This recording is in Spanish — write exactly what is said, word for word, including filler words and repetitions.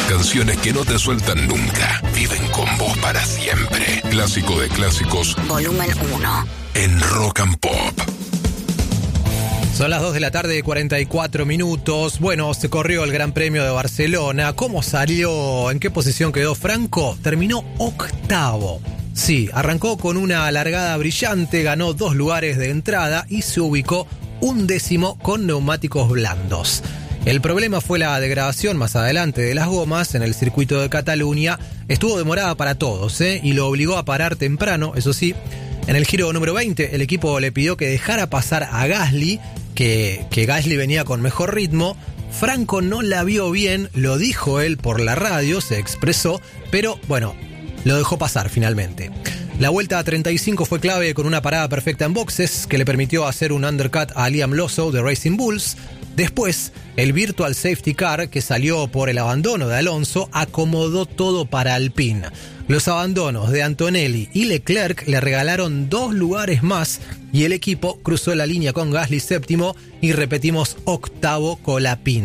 Canciones que no te sueltan nunca. Viven con vos para siempre. Clásico de clásicos. Volumen uno. En Rock and Pop. Son las dos de la tarde, cuarenta y cuatro minutos. Bueno, se corrió el Gran Premio de Barcelona. ¿Cómo salió? ¿En qué posición quedó Franco? Terminó octavo. Sí, arrancó con una largada brillante, ganó dos lugares de entrada y se ubicó undécimo con neumáticos blandos. El problema fue la degradación más adelante de las gomas en el circuito de Cataluña. Estuvo demorada para todos, ¿eh? Y lo obligó a parar temprano, eso sí. En el giro número veinte, el equipo le pidió que dejara pasar a Gasly, que, que Gasly venía con mejor ritmo. Franco no la vio bien, lo dijo él por la radio, se expresó, pero bueno, lo dejó pasar finalmente. La vuelta a treinta y cinco fue clave con una parada perfecta en boxes que le permitió hacer un undercut a Liam Lawson de Racing Bulls. Después, el Virtual Safety Car, que salió por el abandono de Alonso, acomodó todo para Alpine. Los abandonos de Antonelli y Leclerc le regalaron dos lugares más y el equipo cruzó la línea con Gasly séptimo y repetimos octavo con Alpine.